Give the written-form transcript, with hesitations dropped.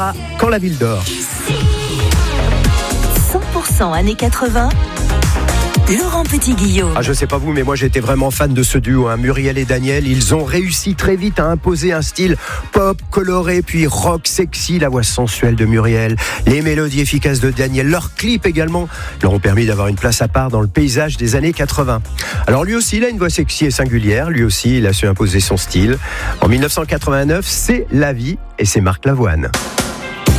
Barbara, Quand la ville dort. 100% années 80. Laurent Petit-Guillaume. Je sais pas vous, mais moi j'étais vraiment fan de ce duo, Muriel et Daniel. Ils ont réussi très vite à imposer un style pop, coloré, puis rock sexy. La voix sensuelle de Muriel, les mélodies efficaces de Daniel, leurs clips également leur ont permis d'avoir une place à part dans le paysage des années 80. Alors lui aussi, il a une voix sexy et singulière. Lui aussi, il a su imposer son style. En 1989, c'est La Vie et c'est Marc Lavoine.